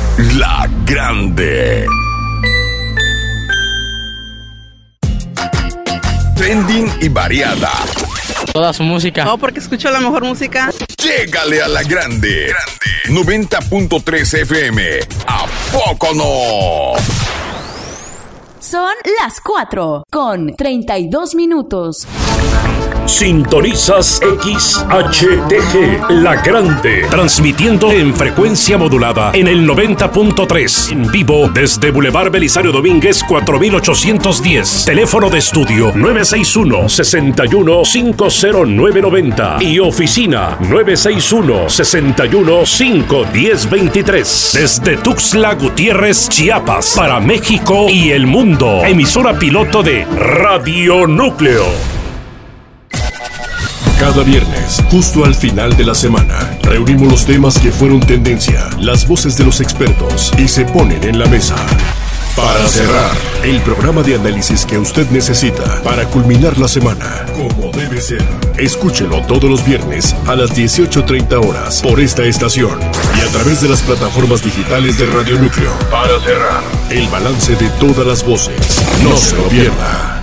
La Grande. Trending y variada. Toda su música. Oh, porque escucho la mejor música. Llégale a La Grande. 90.3 FM. ¿A poco no? Son las 4:32 minutos. Sintonizas XHTG, La Grande, transmitiendo en frecuencia modulada en el 90.3, en vivo desde Boulevard Belisario Domínguez 4810, teléfono de estudio 961-61-50990 y oficina 961-61-51023, desde Tuxtla Gutiérrez, Chiapas, para México y el mundo, emisora piloto de Radio Núcleo. Cada viernes, justo al final de la semana, reunimos los temas que fueron tendencia, las voces de los expertos y se ponen en la mesa. Para cerrar, el programa de análisis que usted necesita para culminar la semana, como debe ser. Escúchelo todos los viernes a las 18:30 horas por esta estación y a través de las plataformas digitales de Radio Núcleo. Para cerrar, el balance de todas las voces. No se lo pierda.